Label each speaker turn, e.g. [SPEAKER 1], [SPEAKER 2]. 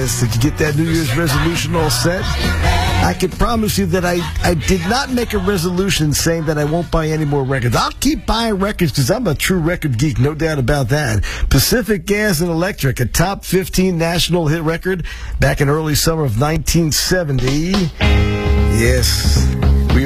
[SPEAKER 1] Yes, did you get that New Year's resolution all set? I can promise you that I did not make a resolution saying that I won't buy any more records. I'll keep buying records because I'm a true record geek, no doubt about that. Pacific Gas and Electric, a top 15 national hit record back in early summer of 1970. Yes.